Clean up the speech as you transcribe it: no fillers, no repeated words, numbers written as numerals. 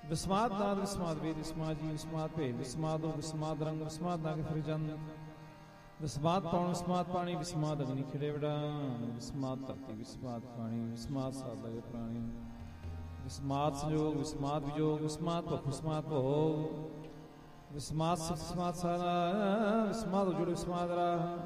ਵਿਸਮਾਦ ਨਾਦ ਵਿਸਮਾਦ ਵੇਦ ਵਿਸਮਾਦ ਜੀ ਵਿਸਮਾਦ ਭੇਦ ਵਿਸਮਾਦੋ ਵਿਸਮਾਦ ਰੰਗ ਵਿਸਮਾਦ ਨਾਗ ਫਿਰ ਜਨ ਵਿਸਮਾਦ ਪੌਣ ਵਿਸਮਾਦ ਪਾਣੀ ਵਿਸਮਾਦ ਅਗਨੀ ਖਿੜੇ ਵਡਾਨ ਵਿਸਮਾਦ ਧਰਤੀ ਵਿਸਮਾਦ ਪਾਣੀ ਵਿਸਮਾਦ ਸਾਧ ਲਗੇ ਪ੍ਰਾਣੀ ਵਿਸਮਾਦ ਸੰਯੋਗ ਵਿਸਮਾਦ ਵਿਜੋਗ ਵਿਸਮਾਦ ਭੁਖ ਵਿਸਮਾਦ ਭੋਗ ਵਿਸਮਾਦ ਵਿਸਮਾਦ ਸਾਰਾ ਵਿਸਮਾਦ ਜੁੜ ਵਿਸਮਾਦ ਰਾਹ